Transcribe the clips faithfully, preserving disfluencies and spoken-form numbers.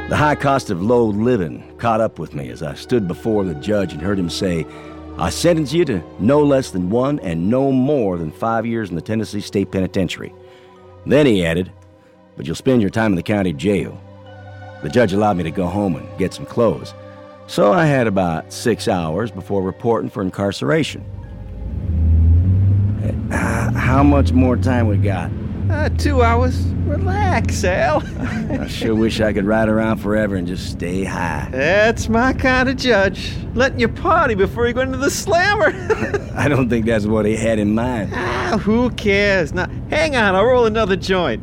The high cost of low living caught up with me as I stood before the judge and heard him say, "I sentence you to no less than one and no more than five years in the Tennessee State Penitentiary." Then he added, "But you'll spend your time in the county jail." The judge allowed me to go home and get some clothes, so I had about six hours before reporting for incarceration. Uh, how much more time we got? Uh, two hours. Relax, Al. I sure wish I could ride around forever and just stay high. That's my kind of judge. Letting you party before you go into the slammer. I don't think that's what he had in mind. Ah, who cares? Now, hang on, I'll roll another joint.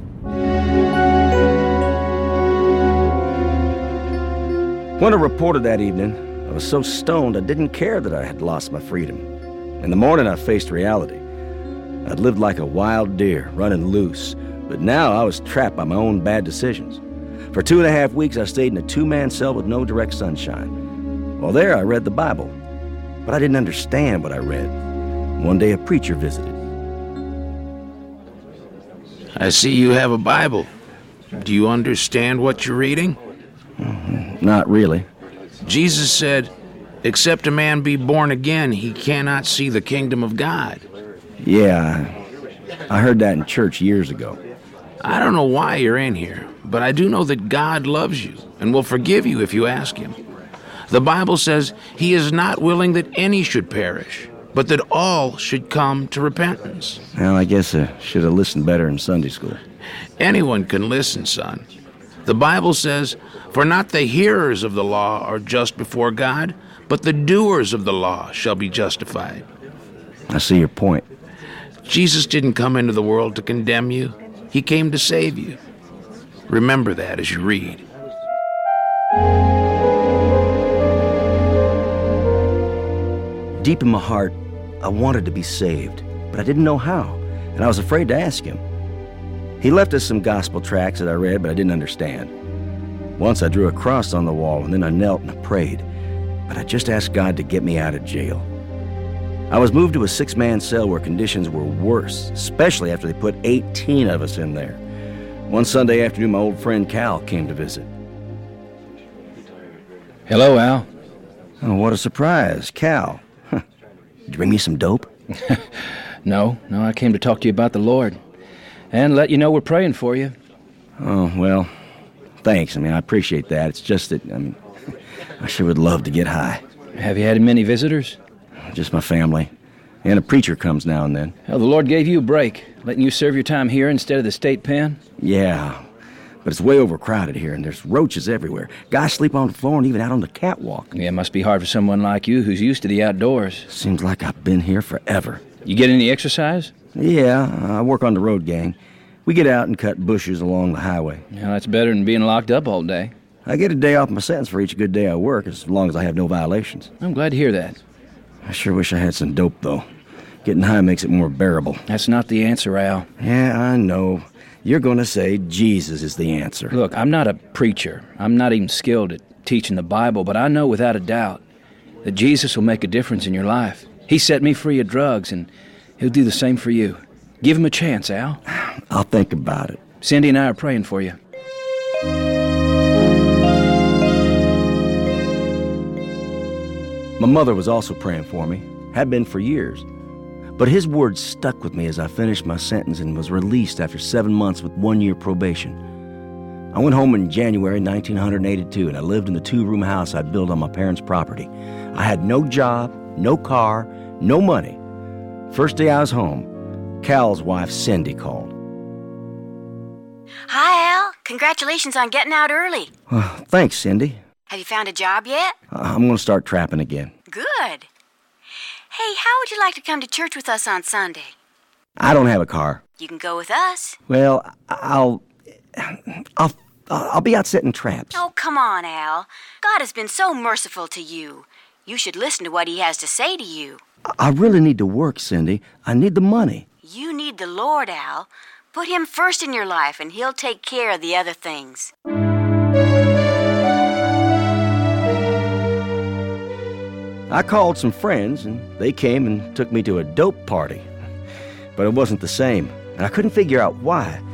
When I reported that evening, I was so stoned I didn't care that I had lost my freedom. In the morning, I faced reality. I'd lived like a wild deer, running loose, but now I was trapped by my own bad decisions. For two and a half weeks, I stayed in a two-man cell with no direct sunshine. While there, I read the Bible, but I didn't understand what I read. One day, a preacher visited. I see you have a Bible. Do you understand what you're reading? Mm-hmm. Not really. Jesus said, "Except a man be born again, he cannot see the kingdom of God." Yeah, I heard that in church years ago. I don't know why you're in here, but I do know that God loves you and will forgive you if you ask him. The Bible says he is not willing that any should perish, but that all should come to repentance. Well, I guess I should have listened better in Sunday school. Anyone can listen, son. The Bible says, "For not the hearers of the law are just before God, but the doers of the law shall be justified." I see your point. Jesus didn't come into the world to condemn you. He came to save you. Remember that as you read. Deep in my heart, I wanted to be saved, but I didn't know how, and I was afraid to ask him. He left us some gospel tracts that I read, but I didn't understand. Once I drew a cross on the wall, and then I knelt and I prayed, but I just asked God to get me out of jail. I was moved to a six-man cell where conditions were worse, especially after they put eighteen of us in there. One Sunday afternoon, my old friend Cal came to visit. Hello, Al. Oh, what a surprise. Cal. Huh. Did you bring me some dope? No, no, I came to talk to you about the Lord and let you know we're praying for you. Oh, well, thanks. I mean, I appreciate that. It's just that, I mean, I sure would love to get high. Have you had many visitors? Just my family. And a preacher comes now and then. Well, the Lord gave you a break, letting you serve your time here instead of the state pen. Yeah, but it's way overcrowded here, and there's roaches everywhere. Guys sleep on the floor and even out on the catwalk. Yeah, it must be hard for someone like you who's used to the outdoors. Seems like I've been here forever. You get any exercise? Yeah, I work on the road gang. We get out and cut bushes along the highway. Yeah, that's better than being locked up all day. I get a day off my sentence for each good day I work, as long as I have no violations. I'm glad to hear that. I sure wish I had some dope, though. Getting high makes it more bearable. That's not the answer, Al. Yeah, I know. You're going to say Jesus is the answer. Look, I'm not a preacher. I'm not even skilled at teaching the Bible, but I know without a doubt that Jesus will make a difference in your life. He set me free of drugs, and he'll do the same for you. Give him a chance, Al. I'll think about it. Cindy and I are praying for you. My mother was also praying for me, had been for years. But his words stuck with me as I finished my sentence and was released after seven months with one-year probation. I went home in January nineteen eighty-two, and I lived in the two-room house I'd built on my parents' property. I had no job, no car, no money. First day I was home, Cal's wife, Cindy, called. Hi, Al. Congratulations on getting out early. Uh, thanks, Cindy. Have you found a job yet? Uh, I'm going to start trapping again. Good. Hey, how would you like to come to church with us on Sunday? I don't have a car. You can go with us. Well, I'll... I'll... I'll be out setting traps. Oh, come on, Al. God has been so merciful to you. You should listen to what he has to say to you. I really need to work, Cindy. I need the money. You need the Lord, Al. Put him first in your life, and he'll take care of the other things. I called some friends, and they came and took me to a dope party. But it wasn't the same, and I couldn't figure out why.